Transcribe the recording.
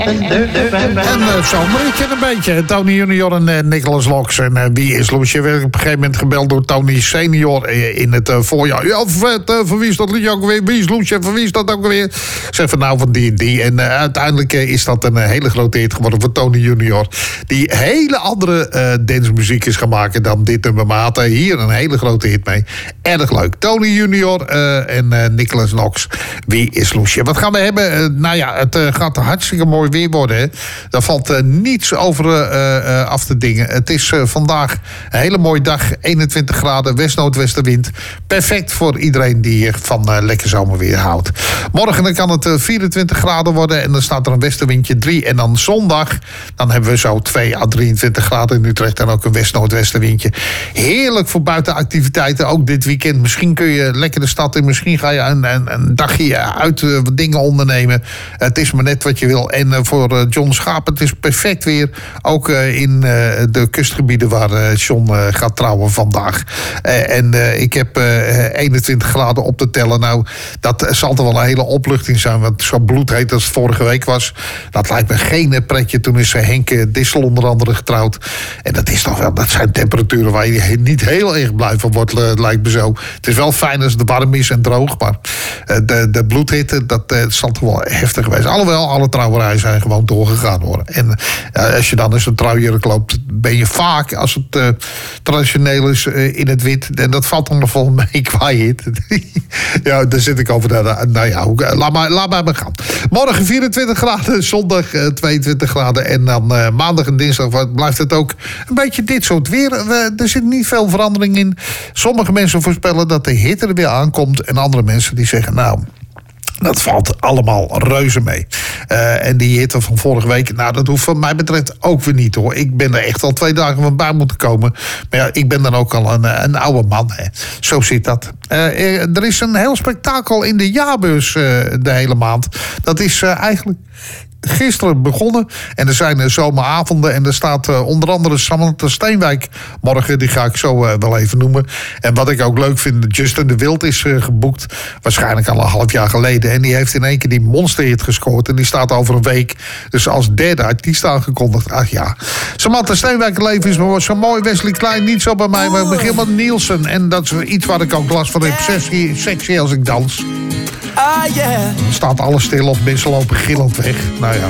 En zomer, ik ken een beetje. Tony Junior en Nicholas Locks. En wie is Loesje? Werd op een gegeven moment gebeld door Tony Senior in het voorjaar. Ja, van wie is dat liedje ook weer? Wie is Loesje? Van wie is dat ook weer? Ik zeg van nou, van die en die. En uiteindelijk is dat een hele grote hit geworden voor Tony Junior. Die hele andere dancemuziek is gaan maken dan dit nummer. Maar had hier een hele grote hit mee. Erg leuk. Tony Junior en Nicholas Locks. Wie is Loesje? Wat gaan we hebben? Nou ja, het gaat hartstikke mooi weer worden. Hè? Daar valt niets over af te dingen. Het is vandaag een hele mooie dag. 21 graden, west-noordwestenwind. Perfect voor iedereen die van lekker zomerweer houdt. Morgen dan kan het 24 graden worden. En dan staat er een westenwindje 3. En dan zondag, dan hebben we zo 2 à 23 graden in Utrecht. En ook een west-noordwestenwindje. Heerlijk voor buitenactiviteiten. Ook dit weekend. Misschien kun je lekker de stad in. Misschien ga je een dagje uit wat dingen ondernemen. Het is maar net wat je wil. En voor John Schaap, het is perfect weer. Ook in de kustgebieden waar John gaat trouwen vandaag. Ik heb 21 graden op te tellen. Nou, dat zal toch wel een hele opluchting zijn. Want zo bloedheet als het vorige week was. Dat lijkt me geen pretje. Toen is Henk Dissel onder andere getrouwd. En dat is toch wel, dat zijn temperaturen waar je niet heel erg blij van wordt, lijkt me zo. Het is wel fijn als het warm is en droog. Maar de bloedhitte, dat zal toch wel heftig geweest. Alhoewel, alle trouwerijen zijn gewoon doorgegaan hoor. En als je dan eens een trouwjurk loopt, ben je vaak, als het traditioneel is, in het wit. En dat valt dan nog wel mee qua hit. Ja, daar zit ik over. Nou ja, laat maar gaan. Morgen 24 graden, zondag 22 graden. En dan maandag en dinsdag blijft het ook een beetje dit soort weer. Er zit niet veel verandering in. Sommige mensen voorspellen dat de hitte er weer aankomt. En andere mensen die zeggen, nou, dat valt allemaal reuze mee. En die hitte van vorige week, nou, dat hoeft van mij betreft ook weer niet hoor. Ik ben er echt al 2 dagen van bij moeten komen. Maar ja, ik ben dan ook al een oude man. Hè. Zo zit dat. Er is een heel spektakel in de jaarbeurs de hele maand. Dat is eigenlijk gisteren begonnen. En er zijn zomeravonden. En er staat onder andere Samantha Steenwijk morgen. Die ga ik zo wel even noemen. En wat ik ook leuk vind, Justin de Wild is geboekt. Waarschijnlijk al een half jaar geleden. En die heeft in één keer die monsterhit gescoord. En die staat over een week. Dus als derde artiest aangekondigd. Ach ja. Samantha Steenwijk leven is maar zo mooi. Wesley Klein niet zo bij mij. Maar Gilman Nielsen. En dat is iets waar ik ook last van heb. Sexy als ik dans. Staat alles stil of mensen lopen gillend weg. Nou ja.